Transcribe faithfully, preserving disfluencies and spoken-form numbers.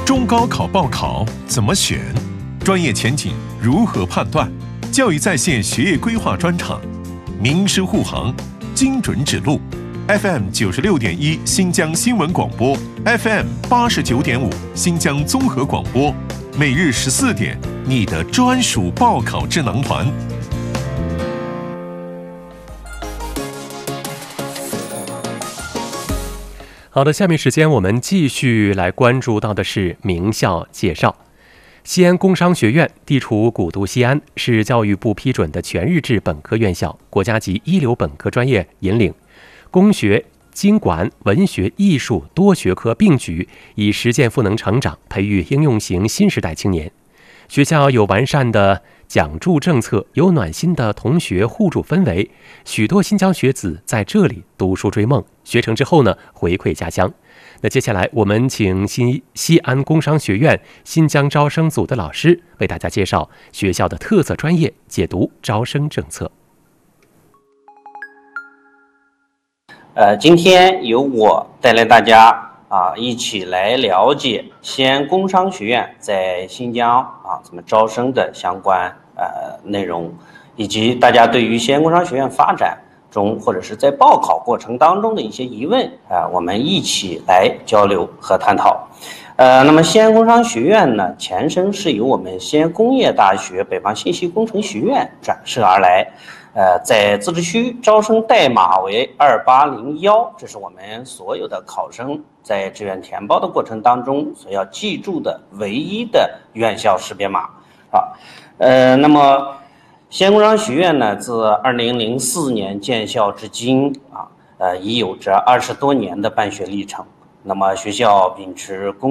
中高考报考怎么选？专业前景如何判断？教育在线学业规划专场，名师护航，精准指路。F M 九十六点一新疆新闻广播 ，F M 八十九点五新疆综合广播，每日十四点，你的专属报考智囊团。 好的，下面时间我们继续来关注到的是名校介绍。西安工商学院地处古都西安，是教育部批准的全日制本科院校，国家级一流本科专业引领，工学、经管、文学、艺术多学科并举，以实践赋能成长，培育应用型新时代青年。学校有完善的奖助政策，有暖心的同学互助氛围，许多新疆学子在这里读书追梦，学成之后呢，回馈家乡。那接下来我们请西西安工商学院新疆招生组的老师为大家介绍学校的特色专业，解读招生政策。 呃，今天由我带来大家啊，一起来了解西安工商学院在新疆啊怎么招生的相关呃内容，以及大家对于西安工商学院发展中或者是在报考过程当中的一些疑问啊，我们一起来交流和探讨。呃，那么西安工商学院呢，前身是由我们西安工业大学北方信息工程学院转设而来。呃，在自治区招生代码为二八零一，这是我们所有的考生在志愿填报的过程当中所要记住的唯一的院校识别码啊。呃，那么西安工商学院呢，自二零零四年建校至今啊，呃，已有着二十多年的办学历程。那么学校秉持公